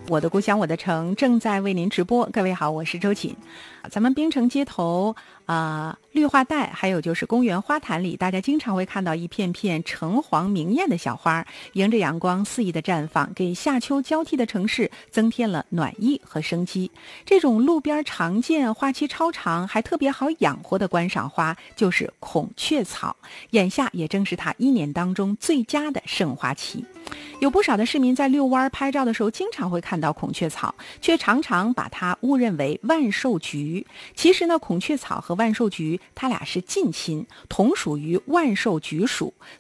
我的故乡我的城正在为您直播。各位好，我是周瑾。咱们槟城街头绿化带，还有就是公园花坛里，大家经常会看到一片片橙黄明艳的小花，迎着阳光肆意的绽放，给夏秋交替的城市增添了暖意和生机。这种路边常见、花期超长还特别好养活的观赏花就是孔雀草，眼下也正是它一年当中最佳的盛花期。有不少的市民在遛弯拍照的时候经常会看到孔雀草，却常常把它误认为万寿菊。其实呢，孔雀草和万寿菊它俩是近亲，同属于万寿菊属。